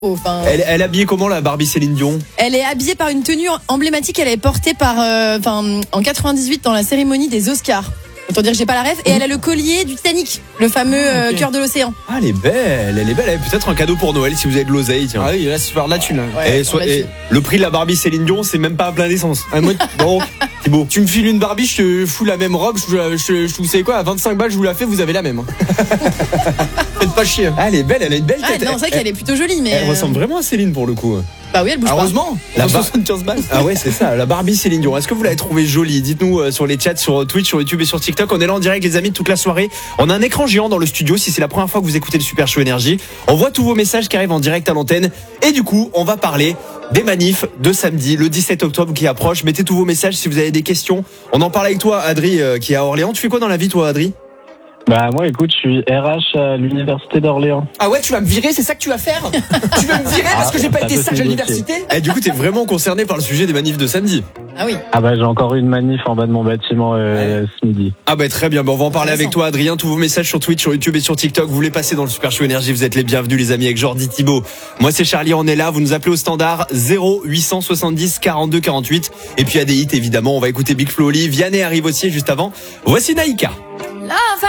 Enfin, Elle est habillée comment, la Barbie Céline Dion? elle est habillée par une tenue emblématique qu'elle avait portée en 98 dans la cérémonie des Oscars. Autant dire que j'ai pas la ref. Et elle a le collier du Titanic, le fameux cœur de l'océan. Ah, elle est belle. Elle est peut-être un cadeau pour Noël si vous avez de l'oseille. Tiens. Ah oui, là, c'est par la thune. Ouais, Et le prix de la Barbie Céline Dion, c'est même pas à plein d'essence. Donc, Thibaut. Tu me files une Barbie, je te fous la même robe, vous savez quoi, à 25 balles, je vous la fais, vous avez la même. Faites pas chier. Ah, elle est belle, elle a une belle Ah, tête. non, c'est vrai qu'elle est plutôt jolie, mais. Elle ressemble vraiment à Céline pour le coup. Bah oui, elle bouge Heureusement, La la bar- 75 balles. Ah ouais, c'est ça, la Barbie Céline Dion. Est-ce que vous l'avez trouvée jolie? Dites-nous sur les chats, sur Twitch, sur YouTube et sur TikTok. On est là en direct, les amis, toute la soirée. On a un écran géant dans le studio. Si c'est la première fois que vous écoutez le Super Show Énergie, on voit tous vos messages qui arrivent en direct à l'antenne. Et du coup, on va parler des manifs de samedi, le 17 octobre qui approche. Mettez tous vos messages si vous avez des questions. On en parle avec toi, Adri, qui est à Orléans. Tu fais quoi dans la vie, toi, Adri? Bah moi écoute, je suis RH à l'université d'Orléans. Ah ouais, tu vas me virer, c'est ça que tu vas faire? Tu vas me virer parce que j'ai pas ça été peut sage se à négocier. l'université? Du coup, t'es vraiment concerné par le sujet des manifs de samedi. Ah oui. Ah bah j'ai encore eu une manif en bas de mon bâtiment ce midi. Ah bah très bien, on va en parler avec Intéressant. toi, Adrien. Tous vos messages sur Twitch, sur YouTube et sur TikTok, vous voulez passer dans le Super Show Énergie, vous êtes les bienvenus, les amis, avec Jordi, Thibaut. Moi c'est Charlie, on est là, vous nous appelez au standard 0870 42 48. Et puis il y a des hits évidemment, on va écouter Big Flo, Oli, Vianney arrive aussi juste avant. Voici Naïka. Love